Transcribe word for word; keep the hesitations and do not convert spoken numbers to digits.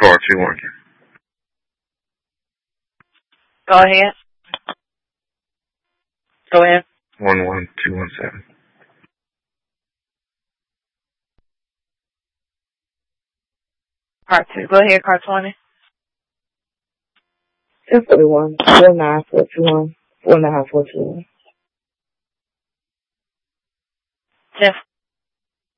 Car two one. Go ahead. Go ahead. One one two one seven. Car two. Go ahead, car twenty. ten forty-one, four nine four two one, four nine four two one. ten